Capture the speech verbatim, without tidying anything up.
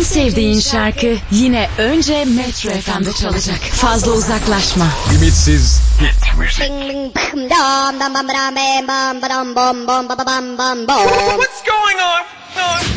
sevdiğin şarkı yine önce Metro F M'de çalacak. Fazla uzaklaşma. Limitsiz hit müzik. What's going on?